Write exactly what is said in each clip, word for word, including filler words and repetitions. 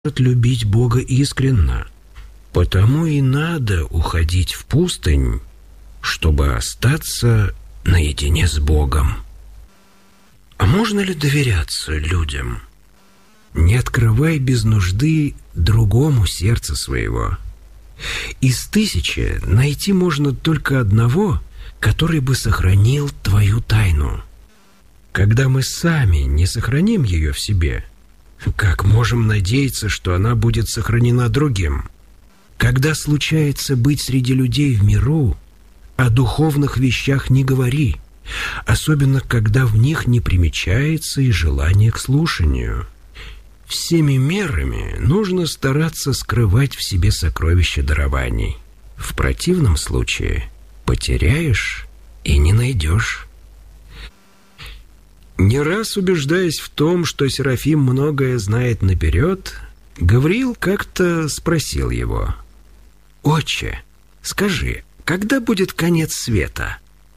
любить Бога искренно. Потому и надо уходить в пустынь, чтобы остаться наедине с Богом. А можно ли доверяться людям? Не открывай без нужды другому сердце своего. Из тысячи найти можно только одного, который бы сохранил твою тайну. Когда мы сами не сохраним ее в себе, как можем надеяться, что она будет сохранена другим? Когда случается быть среди людей в миру, о духовных вещах не говори, особенно когда в них не примечается и желание к слушанию. Всеми мерами нужно стараться скрывать в себе сокровища дарований. В противном случае потеряешь и не найдешь. Не раз убеждаясь в том, что Серафим многое знает наперед, Гавриил как-то спросил его: «Отче, скажи, когда будет конец света?»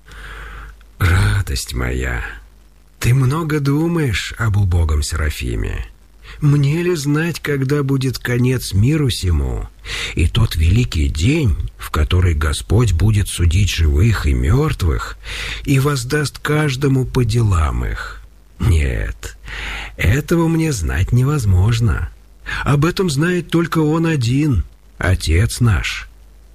«Радость моя, ты много думаешь об убогом Серафиме. Мне ли знать, когда будет конец миру сему, и тот великий день, в который Господь будет судить живых и мертвых, и воздаст каждому по делам их? Нет, этого мне знать невозможно. Об этом знает только Он один, Отец наш».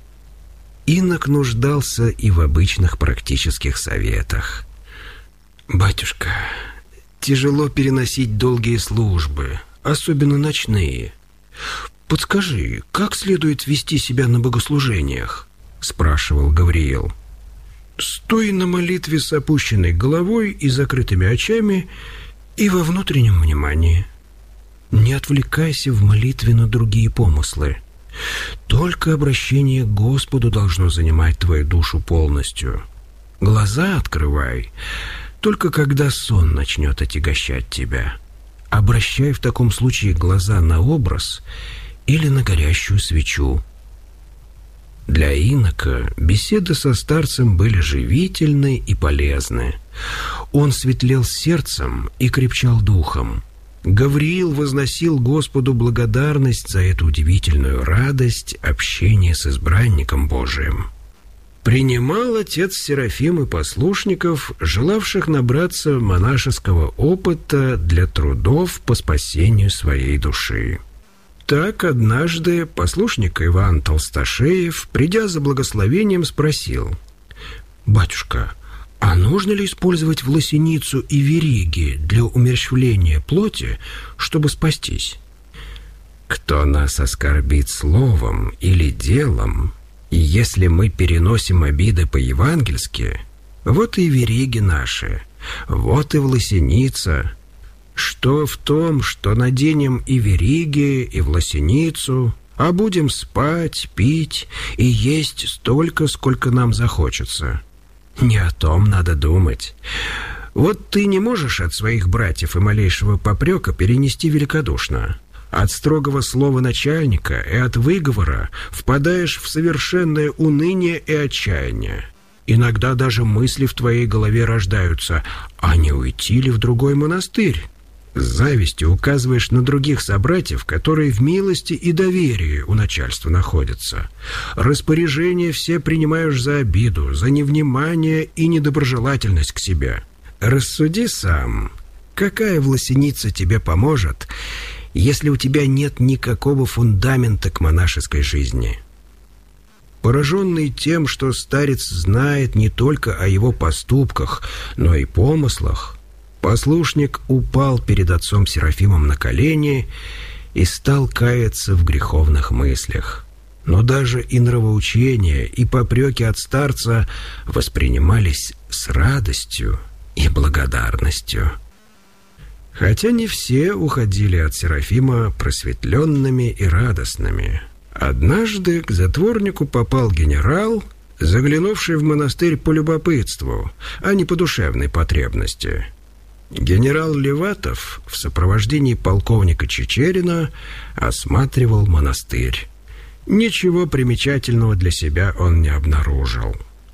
Инок нуждался и в обычных практических советах. «Батюшка, тяжело переносить долгие службы, особенно ночные. Подскажи, как следует вести себя на богослужениях?» — спрашивал Гавриил. «Стой на молитве с опущенной головой и закрытыми очами и во внутреннем внимании. Не отвлекайся в молитве на другие помыслы. Только обращение к Господу должно занимать твою душу полностью. Глаза открывай, только когда сон начнет отягощать тебя. Обращай в таком случае глаза на образ или на горящую свечу». Для инока беседы со старцем были живительны и полезны. Он светлел сердцем и крепчал духом. Гавриил возносил Господу благодарность за эту удивительную радость общения с избранником Божиим. Принимал отец Серафим и послушников, желавших набраться монашеского опыта для трудов по спасению своей души. Так однажды послушник Иван Толстошеев, придя за благословением, спросил: «Батюшка, а нужно ли использовать власеницу и вериги для умерщвления плоти, чтобы спастись?» «Кто нас оскорбит словом или делом, и если мы переносим обиды по-евангельски, вот и вериги наши, вот и власеница. Что в том, что наденем и вериги, и власеницу, а будем спать, пить и есть столько, сколько нам захочется? Не о том надо думать. Вот ты не можешь от своих братьев и малейшего попрека перенести великодушно. От строгого слова начальника и от выговора впадаешь в совершенное уныние и отчаяние. Иногда даже мысли в твоей голове рождаются: а не уйти ли в другой монастырь? С завистью указываешь на других собратьев, которые в милости и доверии у начальства находятся. Распоряжения все принимаешь за обиду, за невнимание и недоброжелательность к себе. Рассуди сам, какая власеница тебе поможет, если у тебя нет никакого фундамента к монашеской жизни?» Пораженный тем, что старец знает не только о его поступках, но и помыслах, послушник упал перед отцом Серафимом на колени и стал каяться в греховных мыслях. Но даже и нравоучения, и попреки от старца воспринимались с радостью и благодарностью. Хотя не все уходили от Серафима просветленными и радостными. Однажды к затворнику попал генерал, заглянувший в монастырь по любопытству, а не по душевной потребности. Генерал Леватов в сопровождении полковника Чичерина осматривал монастырь. Ничего примечательного для себя он не обнаружил.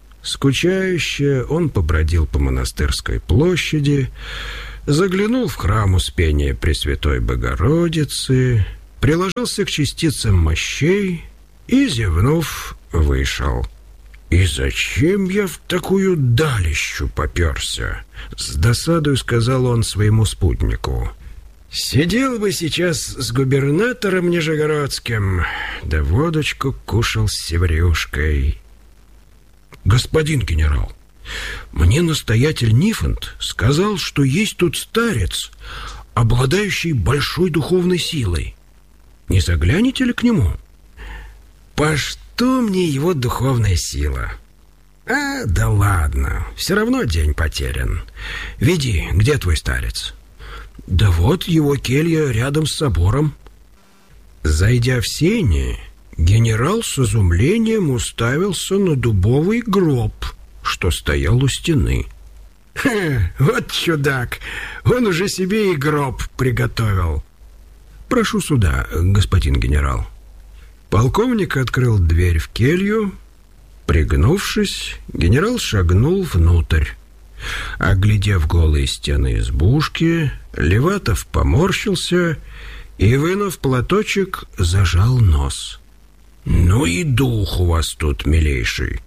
Скучающе он побродил по монастырской площади, заглянул в храм Успения Пресвятой Богородицы приложился к частицам мощей и, зевнув, вышел. «И зачем я в такую далищу попёрся?» — с досадой сказал он своему спутнику. «Сидел бы сейчас с губернатором Нижегородским, да водочку кушал с севрюшкой». «Господин генерал, мне настоятель Нифонт сказал, что есть тут старец, обладающий большой духовной силой. Не заглянете ли к нему?» «По что мне его духовная сила?» «А, да ладно, все равно день потерян. Веди, где твой старец?» «Да вот его келья рядом с собором». Зайдя в сени, генерал с изумлением уставился на дубовый гроб, что стоял у стены. «Ха, вот чудак, он уже себе и гроб приготовил». «Прошу сюда, господин генерал». Полковник открыл дверь в келью. Пригнувшись, генерал шагнул внутрь. Оглядев голые стены избушки, Леватов поморщился и, вынув платочек, зажал нос. «Ну и дух у вас тут, милейший!»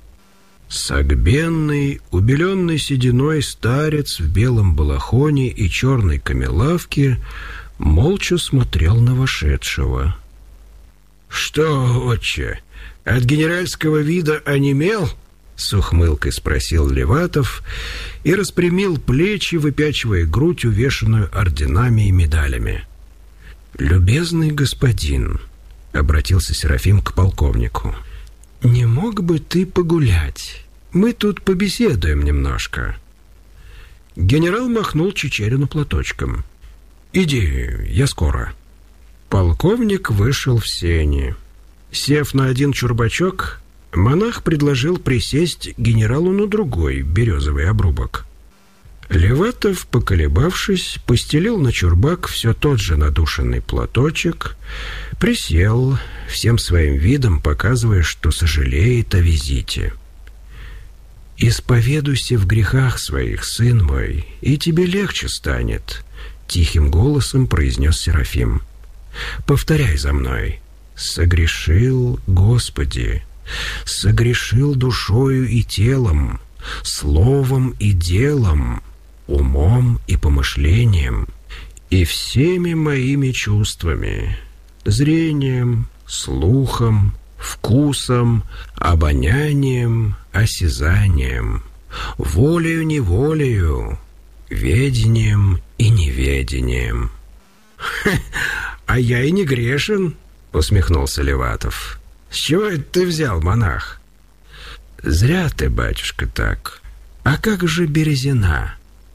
Согбенный, убеленный сединой старец в белом балахоне и черной камелавке молча смотрел на вошедшего. «Что, отче, от генеральского вида онемел?» — с ухмылкой спросил Леватов и распрямил плечи, выпячивая грудь, увешанную орденами и медалями. «Любезный господин», — обратился Серафим к полковнику, — «не мог бы ты погулять? Мы тут побеседуем немножко». Генерал махнул Чичерину платочком. «Иди, я скоро». Полковник вышел в сени. Сев на один чурбачок, монах предложил присесть генералу на другой березовый обрубок. Леватов, поколебавшись, постелил на чурбак все тот же надушенный платочек, присел, всем своим видом показывая, что сожалеет о визите. «Исповедуйся в грехах своих, сын мой, и тебе легче станет», — тихим голосом произнес Серафим. «Повторяй за мной. Согрешил, Господи, согрешил душою и телом, словом и делом, умом и помышлением, и всеми моими чувствами, зрением, слухом, вкусом, обонянием, осязанием, волею-неволею, ведением и неведением». «А я и не грешен», — усмехнулся Леватов. «С чего это ты взял, монах?» «Зря ты, батюшка, так. А как же Березина?»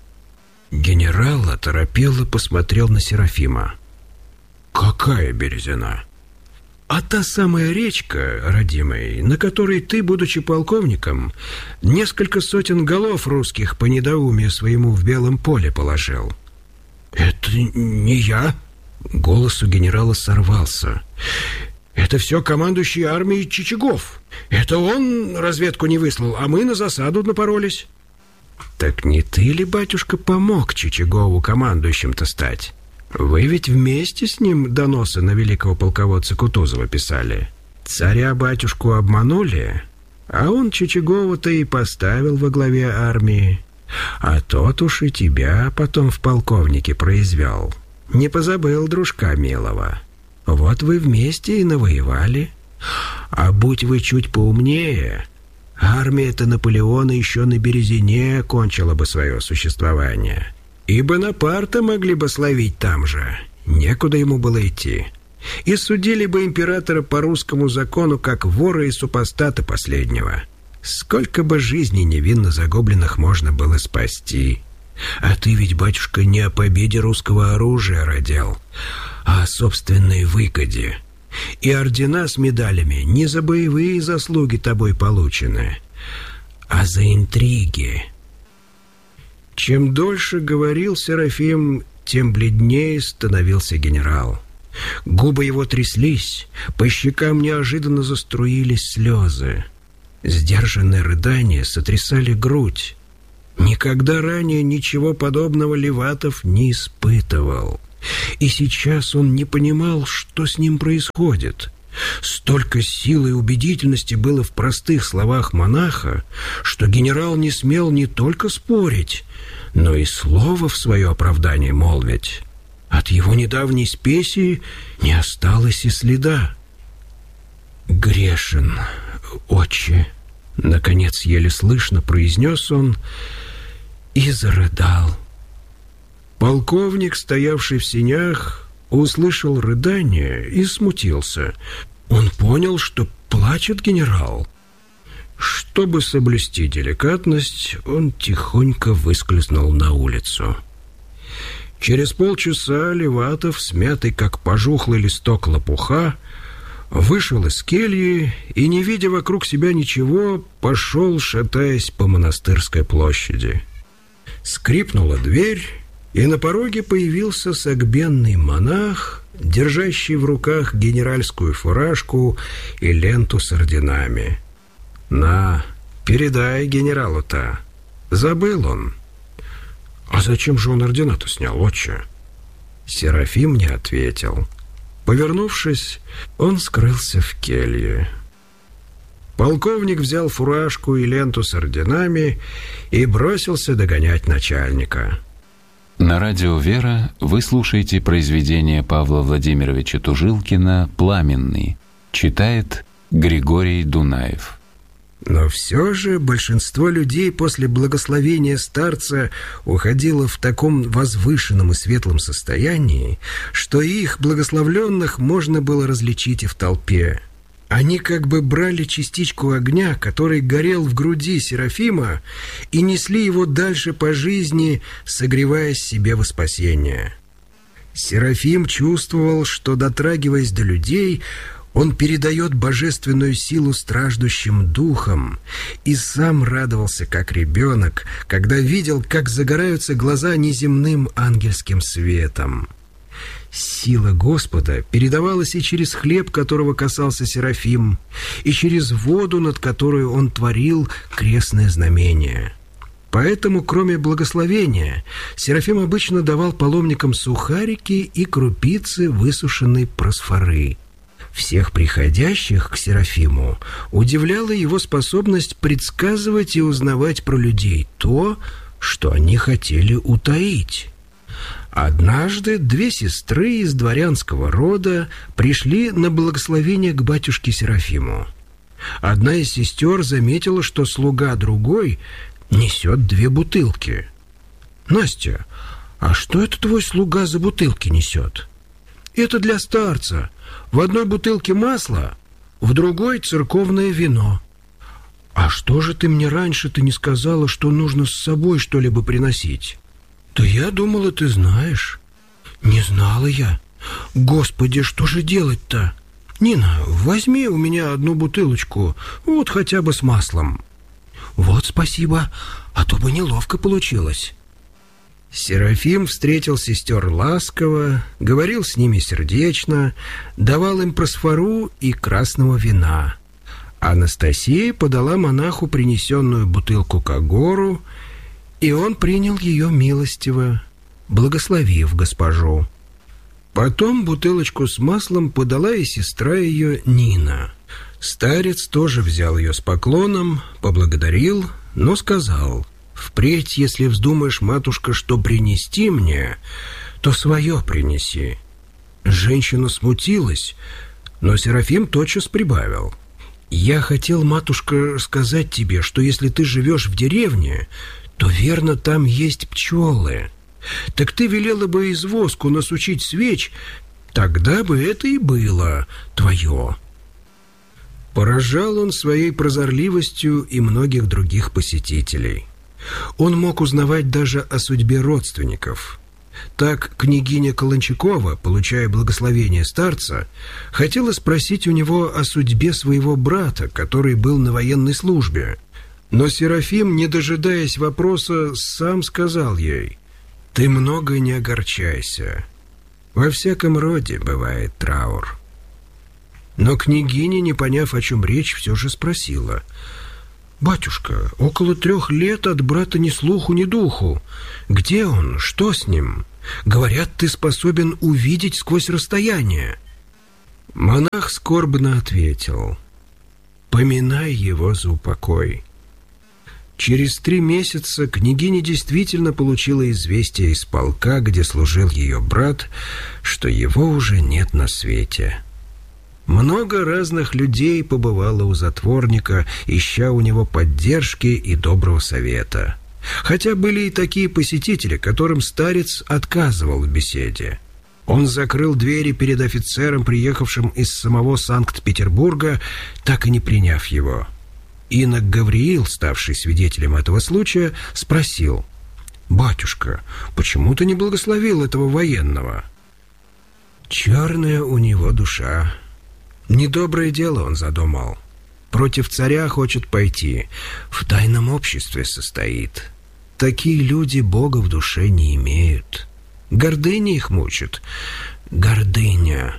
Генерал оторопело посмотрел на Серафима. «Какая Березина?» «А та самая речка, родимый, на которой ты, будучи полковником, несколько сотен голов русских по недоумию своему в Белом поле положил». «Это не я?» Голос у генерала сорвался. «Это все командующий армией Чичагов. Это он разведку не выслал, а мы на засаду напоролись». «Так не ты ли, батюшка, помог Чичагову командующим-то стать? Вы ведь вместе с ним доносы на великого полководца Кутузова писали. Царя-батюшку обманули, а он Чичагова-то и поставил во главе армии. А тот уж и тебя потом в полковнике произвел. Не позабыл дружка милого. Вот вы вместе и навоевали. А будь вы чуть поумнее, армия-то Наполеона еще на Березине кончила бы свое существование. И Бонапарта могли бы словить там же. Некуда ему было идти. И судили бы императора по русскому закону, как вора и супостата последнего. Сколько бы жизней невинно загубленных можно было спасти. А ты ведь, батюшка, не о победе русского оружия родил, а о собственной выгоде. И ордена с медалями не за боевые заслуги тобой получены, а за интриги». Чем дольше говорил Серафим, тем бледнее становился генерал. Губы его тряслись, по щекам неожиданно заструились слезы. Сдержанные рыдания сотрясали грудь. Никогда ранее ничего подобного Леватов не испытывал. И сейчас он не понимал, что с ним происходит. Столько силы и убедительности было в простых словах монаха, что генерал не смел не только спорить, но и слово в свое оправдание молвить. От его недавней спеси не осталось и следа. «Грешен, отче», — наконец еле слышно произнес он и зарыдал. Полковник, стоявший в сенях, услышал рыдание и смутился. Он понял, что плачет генерал. Чтобы соблюсти деликатность, он тихонько выскользнул на улицу. Через полчаса Леватов, смятый как пожухлый листок лопуха, вышел из кельи и, не видя вокруг себя ничего, пошел, шатаясь по Монастырской площади. Скрипнула дверь, и на пороге появился согбенный монах, держащий в руках генеральскую фуражку и ленту с орденами. «На, передай генералу-то. Забыл он». «А зачем же он ордена-то снял, отче?» Серафим не ответил. Повернувшись, он скрылся в келье. Полковник взял фуражку и ленту с орденами и бросился догонять начальника. На радио «Вера» вы слушаете произведение Павла Владимировича Тужилкина «Пламенный». Читает Григорий Дунаев. Но все же большинство людей после благословения старца уходило в таком возвышенном и светлом состоянии, что их, благословленных, можно было различить и в толпе. Они как бы брали частичку огня, который горел в груди Серафима, и несли его дальше по жизни, согревая себе во спасение. Серафим чувствовал, что, дотрагиваясь до людей, он передает божественную силу страждущим духам, и сам радовался, как ребенок, когда видел, как загораются глаза неземным ангельским светом. Сила Господа передавалась и через хлеб, которого касался Серафим, и через воду, над которой он творил крестное знамение. Поэтому, кроме благословения, Серафим обычно давал паломникам сухарики и крупицы высушенной просфоры. Всех приходящих к Серафиму удивляла его способность предсказывать и узнавать про людей то, что они хотели утаить. Однажды две сестры из дворянского рода пришли на благословение к батюшке Серафиму. Одна из сестер заметила, что слуга другой несет две бутылки. «Настя, а что это твой слуга за бутылки несет?» «Это для старца. В одной бутылке масло, в другой церковное вино». «А что же ты мне раньше-то не сказала, что нужно с собой что-либо приносить?» «Да я думала, ты знаешь». «Не знала я. Господи, что же делать-то? Нина, возьми у меня одну бутылочку, вот хотя бы с маслом». «Вот спасибо, а то бы неловко получилось». Серафим встретил сестер ласково, говорил с ними сердечно, давал им просфору и красного вина. Анастасия подала монаху принесенную бутылку когору, и он принял ее милостиво, благословив госпожу. Потом бутылочку с маслом подала и сестра ее Нина. Старец тоже взял ее с поклоном, поблагодарил, но сказал: «Впредь, если вздумаешь, матушка, что принести мне, то свое принеси». Женщина смутилась, но Серафим тотчас прибавил: «Я хотел, матушка, сказать тебе, что если ты живешь в деревне, то верно там есть пчелы. Так ты велела бы из воску насучить свеч, тогда бы это и было твое». Поражал он своей прозорливостью и многих других посетителей. Он мог узнавать даже о судьбе родственников. Так княгиня Каланчакова, получая благословение старца, хотела спросить у него о судьбе своего брата, который был на военной службе. Но Серафим, не дожидаясь вопроса, сам сказал ей: «Ты много не огорчайся. Во всяком роде бывает траур». Но княгиня, не поняв, о чем речь, все же спросила: «Батюшка, около трех лет от брата ни слуху, ни духу. Где он? Что с ним? Говорят, ты способен увидеть сквозь расстояние». Монах скорбно ответил: «Поминай его за упокой». Через три месяца княгиня действительно получила известие из полка, где служил ее брат, что его уже нет на свете. Много разных людей побывало у затворника, ища у него поддержки и доброго совета. Хотя были и такие посетители, которым старец отказывал в беседе. Он закрыл двери перед офицером, приехавшим из самого Санкт-Петербурга, так и не приняв его. Инок Гавриил, ставший свидетелем этого случая, спросил: «Батюшка, почему ты не благословил этого военного?» «Черная у него душа. Недоброе дело он задумал. Против царя хочет пойти, в тайном обществе состоит. Такие люди Бога в душе не имеют. Гордыня их мучит. Гордыня».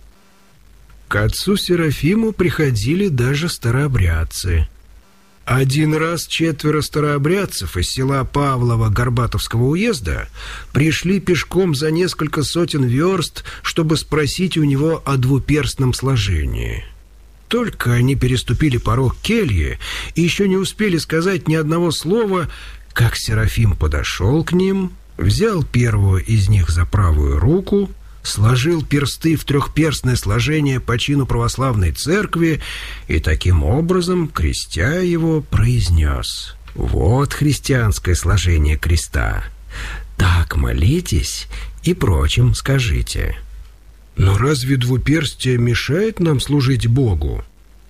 К отцу Серафиму приходили даже старообрядцы. Один раз четверо старообрядцев из села Павлова Горбатовского уезда пришли пешком за несколько сотен верст, чтобы спросить у него о двуперстном сложении. Только они переступили порог кельи и еще не успели сказать ни одного слова, как Серафим подошел к ним, взял первого из них за правую руку, сложил персты в трехперстное сложение по чину православной церкви и таким образом, крестя его, произнес: «Вот христианское сложение креста. Так молитесь и прочим скажите». «Но разве двуперстие мешает нам служить Богу?»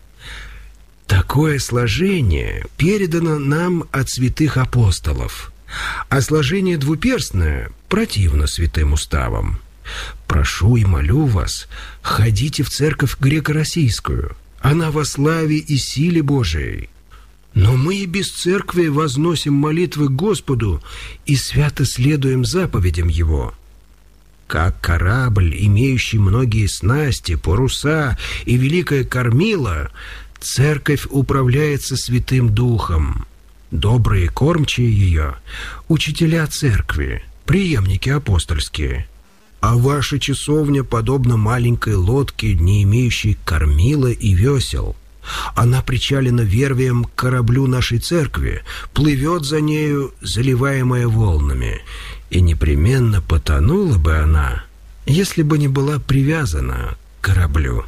«Такое сложение передано нам от святых апостолов, а сложение двуперстное противно святым уставам. Прошу и молю вас, ходите в церковь греко-российскую, она во славе и силе Божией. Но мы и без церкви возносим молитвы Господу и свято следуем заповедям Его. Как корабль, имеющий многие снасти, паруса и великое кормило, церковь управляется Святым Духом. Добрые кормчие ее — учителя церкви, преемники апостольские. А ваша часовня подобна маленькой лодке, не имеющей кормила и весел. Она причалена вервием к кораблю нашей церкви, плывет за нею, заливаемая волнами, и непременно потонула бы она, если бы не была привязана к кораблю».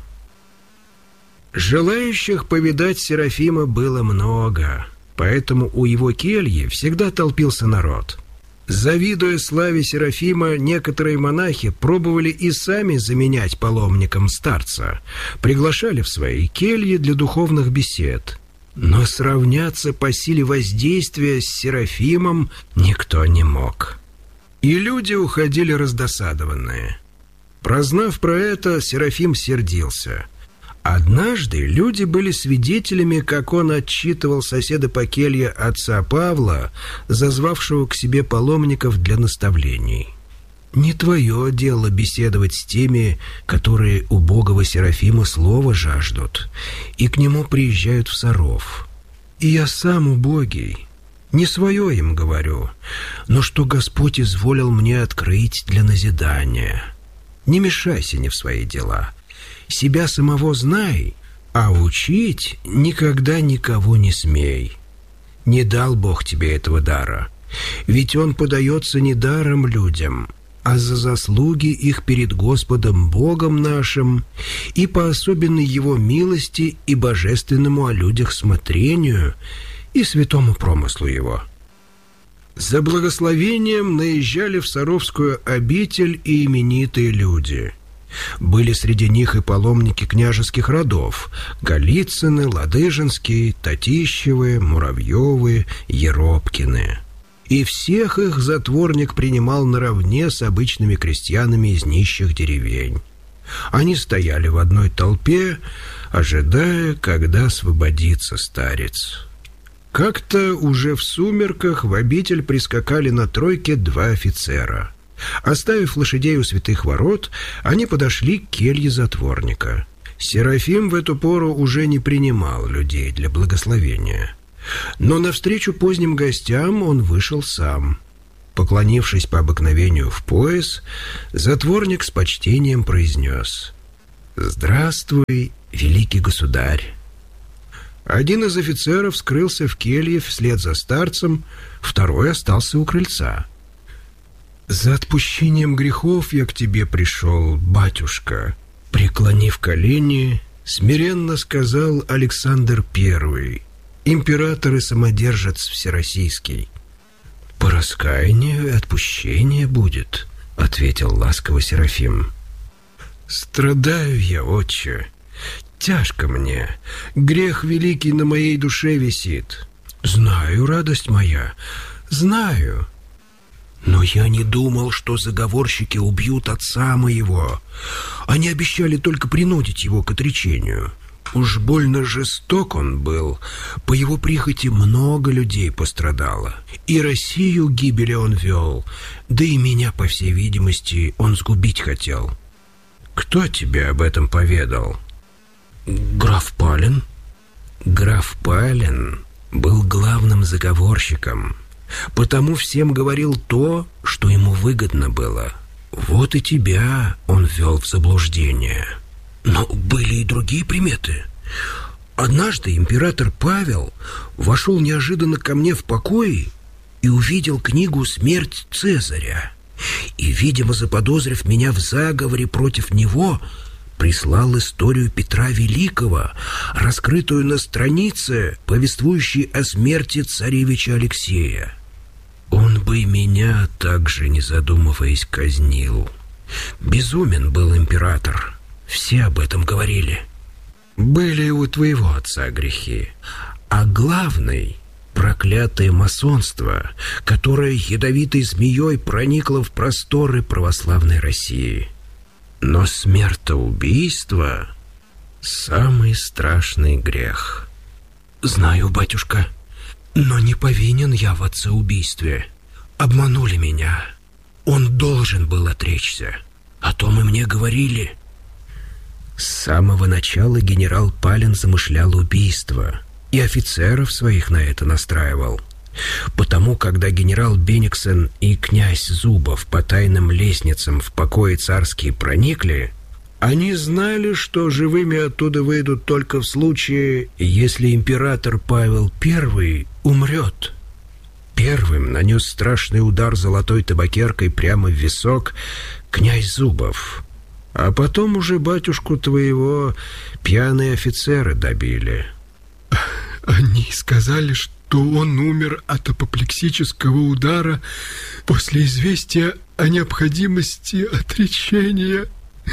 Желающих повидать Серафима было много, поэтому у его кельи всегда толпился народ. Завидуя славе Серафима, некоторые монахи пробовали и сами заменять паломникам старца, приглашали в свои кельи для духовных бесед. Но сравняться по силе воздействия с Серафимом никто не мог. И люди уходили раздосадованные. Прознав про это, Серафим сердился. Однажды люди были свидетелями, как он отчитывал соседа по келье отца Павла, зазвавшего к себе паломников для наставлений. «Не твое дело беседовать с теми, которые убогого Серафима слова жаждут, и к нему приезжают в Саров. И я сам убогий, не свое им говорю, но что Господь изволил мне открыть для назидания. Не мешайся не в свои дела. Себя самого знай, а учить никогда никого не смей. Не дал Бог тебе этого дара, ведь он подается не даром людям, а за заслуги их перед Господом Богом нашим и по особенной Его милости и божественному о людях смотрению и святому промыслу Его». За благословением наезжали в Саровскую обитель и именитые люди. Были среди них и паломники княжеских родов: Голицыны, Ладыжинские, Татищевы, Муравьевы, Еропкины. И всех их затворник принимал наравне с обычными крестьянами из нищих деревень. Они стояли в одной толпе, ожидая, когда освободится старец. Как-то уже в сумерках в обитель прискакали на тройке два офицера. Оставив лошадей у святых ворот, они подошли к келье затворника. Серафим в эту пору уже не принимал людей для благословения. Но навстречу поздним гостям он вышел сам. Поклонившись по обыкновению в пояс, затворник с почтением произнес: «Здравствуй, великий государь». Один из офицеров скрылся в келье вслед за старцем, второй остался у крыльца. «За отпущением грехов я к тебе пришел, батюшка», — преклонив колени, смиренно сказал Александр Первый, император и самодержец всероссийский. «По раскаянию и отпущение будет», — ответил ласково Серафим. «Страдаю я, отче, тяжко мне, грех великий на моей душе висит. Знаю, радость моя, знаю. Но я не думал, что заговорщики убьют отца моего. Они обещали только принудить его к отречению. Уж больно жесток он был. По его прихоти много людей пострадало. И Россию к гибели он вел, да и меня, по всей видимости, он сгубить хотел». «Кто тебе об этом поведал?» «Граф Пален». Граф Пален был главным заговорщиком, потому всем говорил то, что ему выгодно было. Вот и тебя он ввел в заблуждение. Но были и другие приметы. Однажды император Павел вошел неожиданно ко мне в покой и увидел книгу «Смерть Цезаря». И, видимо, заподозрив меня в заговоре против него, прислал историю Петра Великого, раскрытую на странице, повествующей о смерти царевича Алексея. Он бы меня также, не задумываясь, казнил. Безумен был император. Все об этом говорили. Были у твоего отца грехи, а главный — проклятое масонство, которое ядовитой змеей проникло в просторы православной России. Но смертоубийство — самый страшный грех. Знаю, батюшка, но не повинен я в отцеубийстве. Обманули меня. Он должен был отречься. О том и мне говорили. С самого начала генерал Пален замышлял убийство и офицеров своих на это настраивал. Потому, когда генерал Бениксен и князь Зубов по тайным лестницам в покои царские проникли, они знали, что живыми оттуда выйдут только в случае, если император Павел Первый умрет. Первым нанес страшный удар золотой табакеркой прямо в висок князь Зубов, а потом уже батюшку твоего пьяные офицеры добили. Они сказали, что он умер от апоплексического удара после известия о необходимости отречения.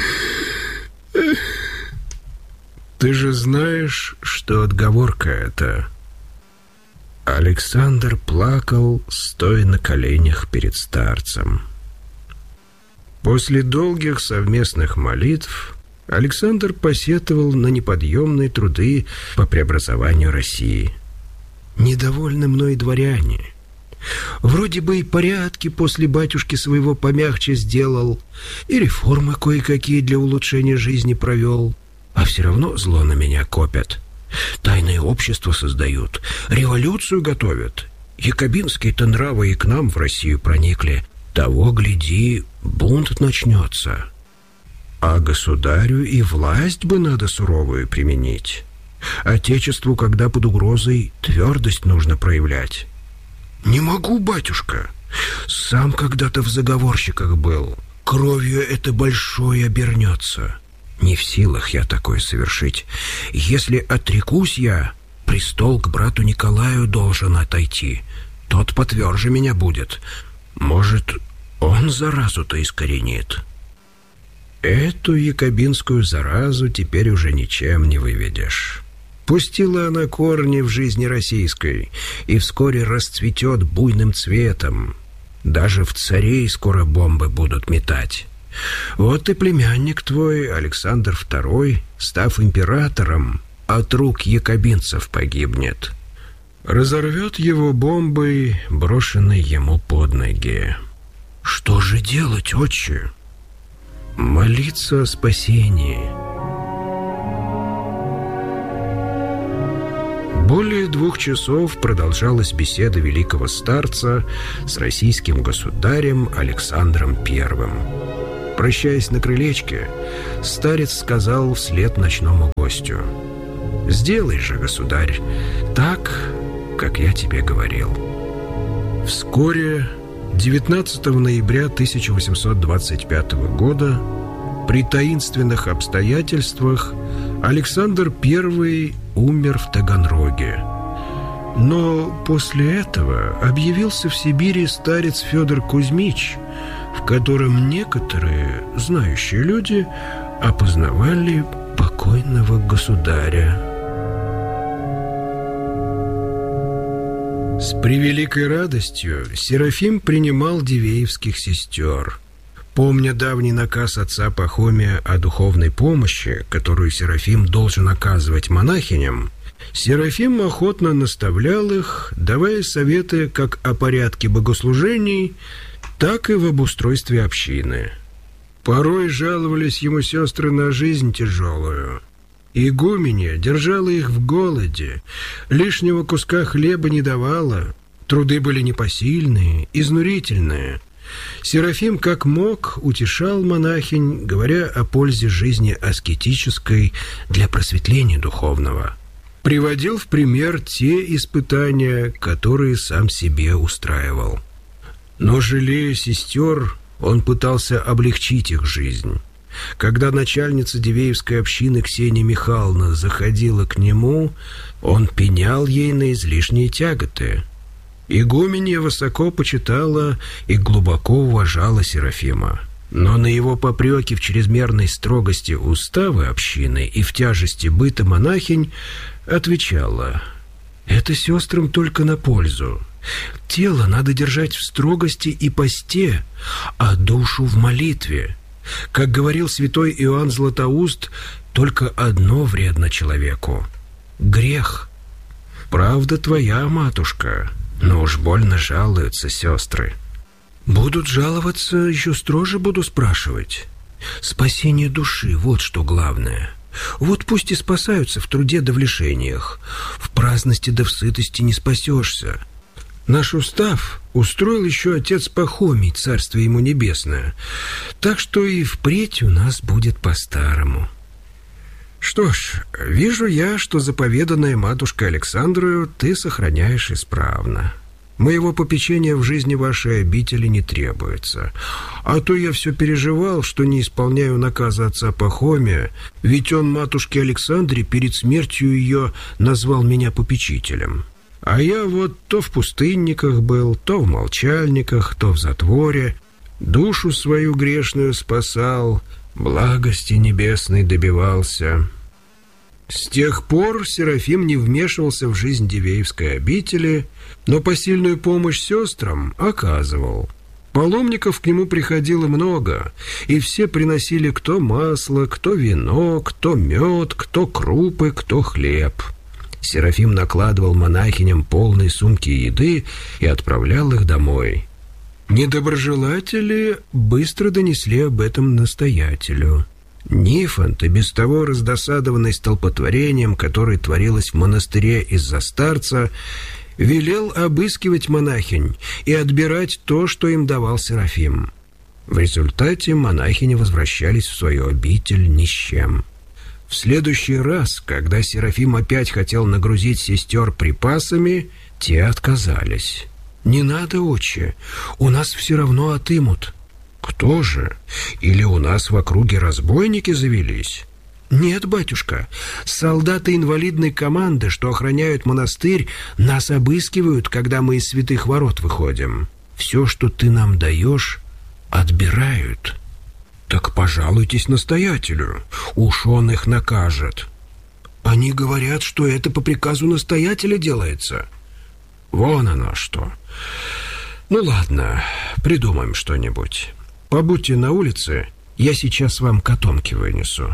Ты же знаешь, что отговорка это. Александр плакал, стоя на коленях перед старцем. После долгих совместных молитв Александр посетовал на неподъемные труды по преобразованию России. Недовольны мной дворяне. Вроде бы и порядки после батюшки своего помягче сделал, и реформы кое-какие для улучшения жизни провел, а все равно зло на меня копят. Тайное общество создают, революцию готовят. Якобинские-то нравы и к нам в Россию проникли. Того, гляди, бунт начнется. А государю и власть бы надо суровую применить. Отечеству, когда под угрозой, твердость нужно проявлять. Не могу, батюшка. Сам когда-то в заговорщиках был. Кровью это большое обернется. Не в силах я такое совершить. Если отрекусь я, престол к брату Николаю должен отойти. Тот потверже меня будет. Может, он заразу-то искоренит. Эту якобинскую заразу теперь уже ничем не выведешь. Пустила она корни в жизни российской и вскоре расцветет буйным цветом. Даже в царей скоро бомбы будут метать. Вот и племянник твой, Александр Второй, став императором, от рук якобинцев погибнет. Разорвет его бомбой, брошенной ему под ноги. Что же делать, отче? Молиться о спасении. Более двух часов продолжалась беседа великого старца с российским государем Александром Первым. Прощаясь на крылечке, старец сказал вслед ночному гостю: «Сделай же, государь, так, как я тебе говорил». Вскоре, девятнадцатого ноября тысяча восемьсот двадцать пятого года, при таинственных обстоятельствах Александр Первый умер в Таганроге. Но после этого объявился в Сибири старец Федор Кузьмич, в котором некоторые знающие люди опознавали покойного государя. С превеликой радостью Серафим принимал дивеевских сестер. Помня давний наказ отца Пахомия о духовной помощи, которую Серафим должен оказывать монахиням, Серафим охотно наставлял их, давая советы как о порядке богослужений, так и в обустройстве общины. Порой жаловались ему сестры на жизнь тяжелую. Игуменья держала их в голоде, лишнего куска хлеба не давала, труды были непосильные, изнурительные. Серафим как мог утешал монахинь, говоря о пользе жизни аскетической для просветления духовного. Приводил в пример те испытания, которые сам себе устраивал. Но, жалея сестер, он пытался облегчить их жизнь. Когда начальница Дивеевской общины Ксения Михайловна заходила к нему, он пенял ей на излишние тяготы. Игуменья высоко почитала и глубоко уважала Серафима. Но на его попреки в чрезмерной строгости устава общины и в тяжести быта монахинь отвечала: «Это сестрам только на пользу. Тело надо держать в строгости и посте, а душу в молитве. Как говорил святой Иоанн Златоуст, только одно вредно человеку — грех. Правда твоя, матушка, но уж больно жалуются сестры». «Будут жаловаться, еще строже буду спрашивать. Спасение души — вот что главное. Вот пусть и спасаются в труде да в лишениях. В праздности да в сытости не спасешься. Наш устав устроил еще отец Пахомий, царствие ему небесное. Так что и впредь у нас будет по-старому». «Что ж, вижу я, что заповеданное матушкой Александрою ты сохраняешь исправно. Моего попечения в жизни вашей обители не требуется. А то я все переживал, что не исполняю наказа отца Пахомия, ведь он матушке Александре перед смертью ее назвал меня попечителем. А я вот то в пустынниках был, то в молчальниках, то в затворе, душу свою грешную спасал, благости небесной добивался». С тех пор Серафим не вмешивался в жизнь Дивеевской обители, но посильную помощь сестрам оказывал. Паломников к нему приходило много, и все приносили кто масло, кто вино, кто мед, кто крупы, кто хлеб. Серафим накладывал монахиням полные сумки еды и отправлял их домой. Недоброжелатели быстро донесли об этом настоятелю. Нифонт, и без того раздосадованный столпотворением, которое творилось в монастыре из-за старца, велел обыскивать монахинь и отбирать то, что им давал Серафим. В результате монахини возвращались в свою обитель ни с чем. В следующий раз, когда Серафим опять хотел нагрузить сестер припасами, те отказались. «Не надо, отче, у нас все равно отымут». «Кто же? Или у нас в округе разбойники завелись?» «Нет, батюшка, солдаты инвалидной команды, что охраняют монастырь, нас обыскивают, когда мы из святых ворот выходим. Все, что ты нам даешь, отбирают». «Так пожалуйтесь настоятелю, уж он их накажет». «Они говорят, что это по приказу настоятеля делается». «Вон оно что. Ну ладно, придумаем что-нибудь. Побудьте на улице, я сейчас вам котомки вынесу».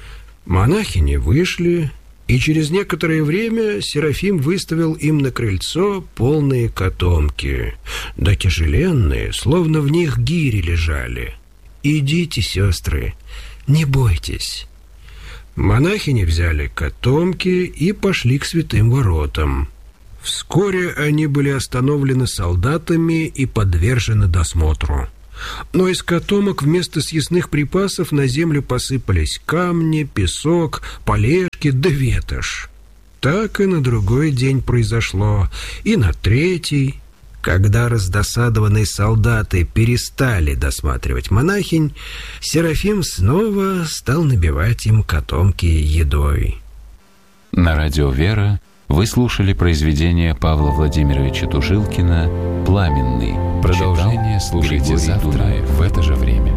Монахини вышли, и через некоторое время Серафим выставил им на крыльцо полные котомки, да тяжеленные, словно в них гири лежали. «Идите, сестры, не бойтесь». Монахини взяли котомки и пошли к святым воротам. Вскоре они были остановлены солдатами и подвержены досмотру. Но из котомок вместо съестных припасов на землю посыпались камни, песок, полежки да ветошь. Так и на другой день произошло, и на третий. Когда раздосадованные солдаты перестали досматривать монахинь, Серафим снова стал набивать им котомки едой. На радио «Вера» вы слушали произведение Павла Владимировича Тужилкина «Пламенный». Продолжение слушайте завтра в это же время.